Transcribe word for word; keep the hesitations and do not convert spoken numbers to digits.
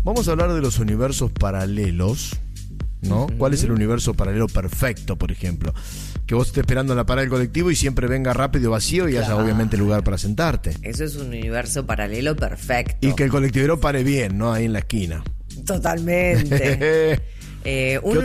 Vamos a hablar de los universos paralelos, ¿no? Uh-huh. ¿Cuál es el universo paralelo perfecto, por ejemplo? Que vos estés esperando en la parada del colectivo y siempre venga rápido vacío y claro. haya obviamente lugar para sentarte. Eso es un universo paralelo perfecto. Y que el colectivero pare bien, ¿no? Ahí en la esquina. Totalmente. eh, un